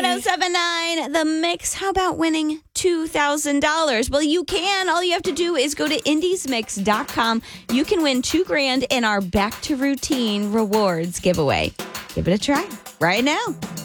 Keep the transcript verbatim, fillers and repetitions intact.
seven point nine The Mix. How about winning two thousand dollars? Well, you can. All you have to do is go to indies mix dot com. You can win two grand in our Back to Routine rewards giveaway. Give it a try right now.